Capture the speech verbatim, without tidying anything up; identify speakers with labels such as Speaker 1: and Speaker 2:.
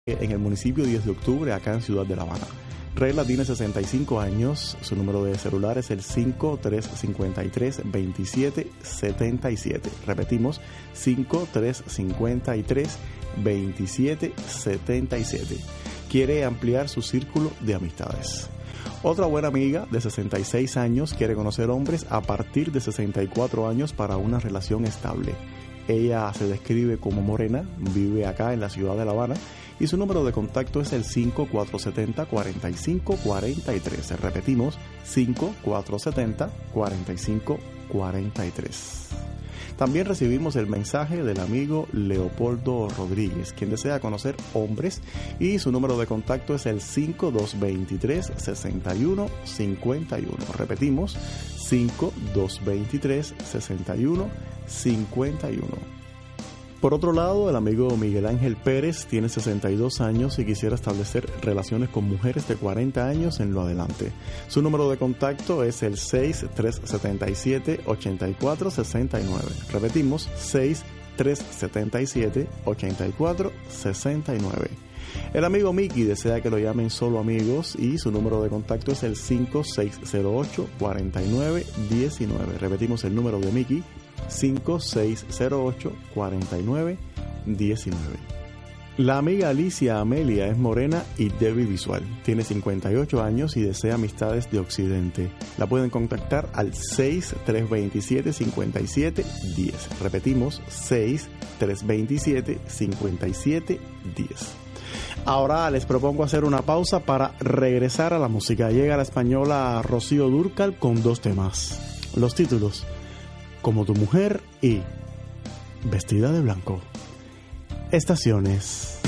Speaker 1: en el municipio diez de octubre, acá en Ciudad de La Habana. Regla tiene sesenta y cinco años, su número de celular es el cinco tres cinco tres, dos siete siete siete. Repetimos, cinco tres cinco tres, dos siete siete siete. Quiere ampliar su círculo de amistades. Otra buena amiga de sesenta y seis años quiere conocer hombres a partir de sesenta y cuatro años para una relación estable. Ella se describe como morena, vive acá en la ciudad de La Habana y su número de contacto es el cinco cuatro siete cero, cuatro cinco cuatro tres. Repetimos, cinco cuatro siete cero, cuatro cinco cuatro tres. También recibimos el mensaje del amigo Leopoldo Rodríguez, quien desea conocer hombres y su número de contacto es el cinco dos dos tres, seis uno cinco uno. Repetimos, cinco dos dos tres, seis uno cinco uno. Por otro lado, el amigo Miguel Ángel Pérez tiene sesenta y dos años y quisiera establecer relaciones con mujeres de cuarenta años en lo adelante. Su número de contacto es el seis tres siete siete, ocho cuatro seis nueve. Repetimos, seis tres siete siete, ocho cuatro seis nueve. El amigo Mickey desea que lo llamen solo amigos y su número de contacto es el cinco seis cero ocho, cuatro nueve uno nueve. Repetimos el número de Mickey, cinco seis cero ocho, cuatro nueve uno nueve. La amiga Alicia Amelia es morena y débil visual. Tiene cincuenta y ocho años y desea amistades de Occidente. La pueden contactar al seis tres dos siete, cinco siete uno cero. Repetimos, seis tres dos siete, cinco siete uno cero. Ahora les propongo hacer una pausa para regresar a la música. Llega la española Rocío Dúrcal con dos temas. Los títulos: Como tu mujer y Vestida de blanco. Estaciones.